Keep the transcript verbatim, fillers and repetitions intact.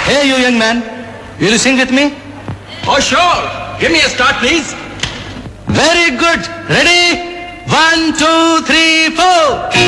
Hey, you young man, will you sing with me? Oh, sure. Give me a start, please. Very good. Ready?